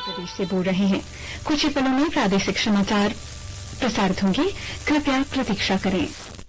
प्रदेश से बोल रहे हैं। कुछ ही पलों में प्रादेशिक समाचार प्रसारित होंगे। कृपया प्रतीक्षा करें।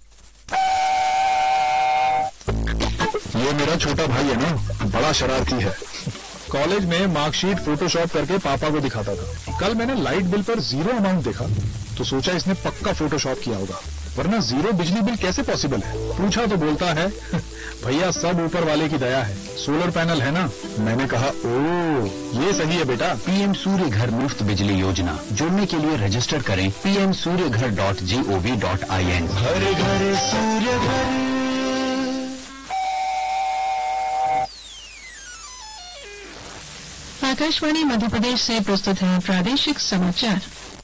ये मेरा छोटा भाई है ना, बड़ा शरारती है। कॉलेज में मार्कशीट फोटोशॉप करके पापा को दिखाता था। कल मैंने लाइट बिल पर 0 अमाउंट देखा तो सोचा इसने पक्का फोटोशॉप किया होगा, वरना 0 बिजली बिल कैसे पॉसिबल है। पूछा तो बोलता है भैया सब ऊपर वाले की दया है, सोलर पैनल है ना। मैंने कहा ओ ये सही है बेटा। पीएम सूर्य घर मुफ्त बिजली योजना जुड़ने के लिए रजिस्टर करें pmsuryaghar.gov.in। घर घर सूर्य घर। आकाशवाणी मध्य प्रदेश से प्रस्तुत है प्रादेशिक समाचार।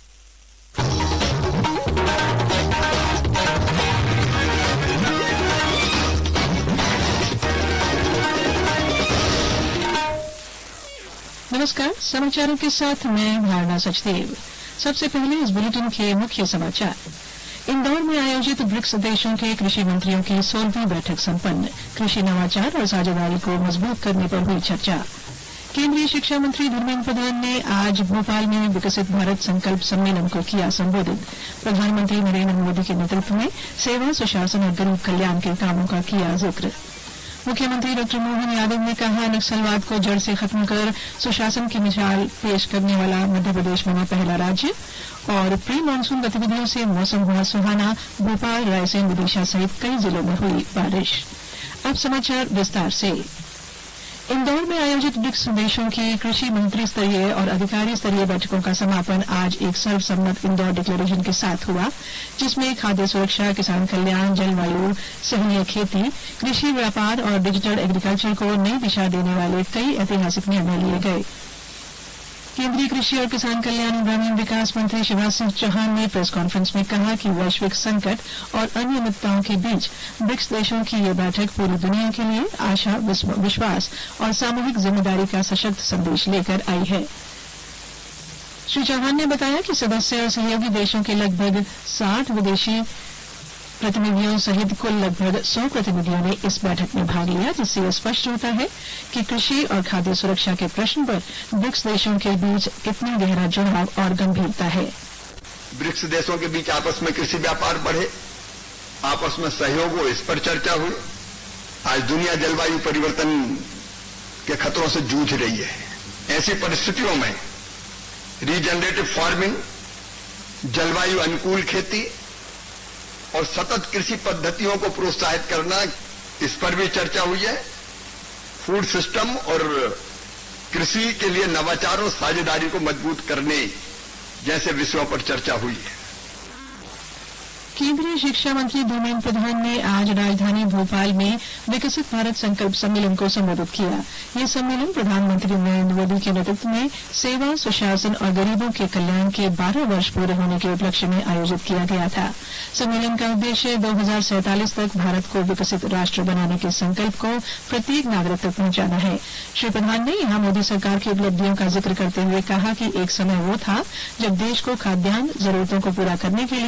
नमस्कार, समाचारों के साथ मैं भावना सचदेव। सबसे पहले इस बुलेटिन के मुख्य समाचार। इंदौर में आयोजित ब्रिक्स देशों के कृषि मंत्रियों की 16वीं बैठक संपन्न। कृषि नवाचार और साझेदारी को मजबूत करने पर हुई चर्चा। केंद्रीय शिक्षा मंत्री धर्मेंद्र प्रधान ने आज भोपाल में विकसित भारत संकल्प सम्मेलन को किया संबोधित। प्रधानमंत्री नरेंद्र मोदी के नेतृत्व में सेवा, सुशासन और गरीब कल्याण के कामों का किया जिक्र। मुख्यमंत्री डॉ मोहन यादव ने कहा, नक्सलवाद को जड़ से खत्म कर सुशासन की मिसाल पेश करने वाला मध्य प्रदेश बना पहला राज्य। और प्री मानसून गतिविधियों से मौसम हुआ सुहाना। भोपाल, रायसेन, विदिशा सहित कई जिलों में हुई बारिश। अब समाचार विस्तार से। इंदौर में आयोजित ब्रिक्स देशों की कृषि मंत्री स्तरीय और अधिकारी स्तरीय बैठकों का समापन आज एक सर्वसम्मत इंदौर डिक्लेरेशन के साथ हुआ, जिसमें खाद्य सुरक्षा, किसान कल्याण, जलवायु सहनीय खेती, कृषि व्यापार और डिजिटल एग्रीकल्चर को नई दिशा देने वाले कई ऐतिहासिक निर्णय लिए गए। केंद्रीय कृषि और किसान कल्याण और ग्रामीण विकास मंत्री शिवराज सिंह चौहान ने प्रेस कॉन्फ्रेंस में कहा कि वैश्विक संकट और अनियमितताओं के बीच ब्रिक्स देशों की ये बैठक पूरी दुनिया के लिए आशा, विश्वास और सामूहिक जिम्मेदारी का सशक्त संदेश लेकर आई है। श्री चौहान ने बताया कि सदस्य और सहयोगी देशों के लगभग 60 विदेशी प्रतिनिधियों सहित कुल लगभग 100 प्रतिनिधियों ने इस बैठक में भाग लिया, जिससे यह स्पष्ट होता है कि कृषि और खाद्य सुरक्षा के प्रश्न पर ब्रिक्स देशों के बीच कितना गहरा जुड़ाव और गंभीरता है। ब्रिक्स देशों के बीच आपस में कृषि व्यापार बढ़े, आपस में सहयोग हो, इस पर चर्चा हुई। आज दुनिया जलवायु परिवर्तन के खतरों से जूझ रही है। ऐसी परिस्थितियों में रीजनरेटिव फार्मिंग, जलवायु अनुकूल खेती और सतत कृषि पद्धतियों को प्रोत्साहित करना, इस पर भी चर्चा हुई है। फूड सिस्टम और कृषि के लिए नवाचारों, साझेदारी को मजबूत करने जैसे विषयों पर चर्चा हुई है। केंद्रीय शिक्षा मंत्री धर्मेंद्र प्रधान ने आज राजधानी भोपाल में विकसित भारत संकल्प सम्मेलन को संबोधित किया। यह सम्मेलन प्रधानमंत्री नरेंद्र मोदी के नेतृत्व में सेवा, सुशासन और गरीबों के कल्याण के 12 वर्ष पूरे होने के उपलक्ष्य में आयोजित किया गया था। सम्मेलन का उद्देश्य 2047 तक भारत को विकसित राष्ट्र बनाने के संकल्प को प्रत्येक नागरिक तक पहुंचाना है। श्री प्रधान ने यहां मोदी सरकार की उपलब्धियों का जिक्र करते हुए कहा कि एक समय वो था जब देश को खाद्यान्न जरूरतों को पूरा करने के लिए